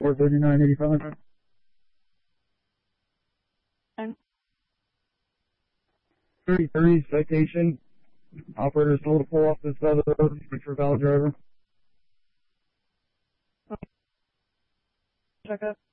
43985. And 33 citation. Operator is told to pull off this side of the road. Switch for valid driver. check up.